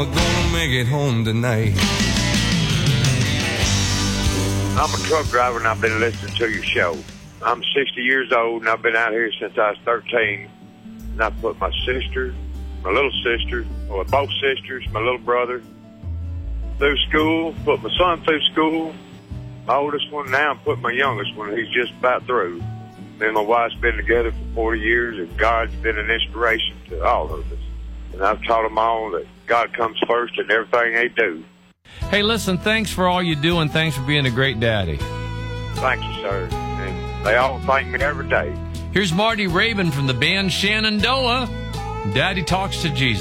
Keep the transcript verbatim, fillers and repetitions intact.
I'm gonna make it home tonight. I'm a truck driver, and I've been listening to your show. I'm sixty years old, and I've been out here since I was thirteen. And I put my sister, my little sister, or both sisters, my little brother, through school, put my son through school, my oldest one now, and put my youngest one, he's just about through. Me and my wife's been together for forty years, and God's been an inspiration to all of us. And I've taught them all that God comes first in everything they do. Hey, listen, thanks for all you do, and thanks for being a great daddy. Thank you, sir. And they all thank me every day. Here's Marty Raybon from the band Shenandoah. Daddy Talks to Jesus.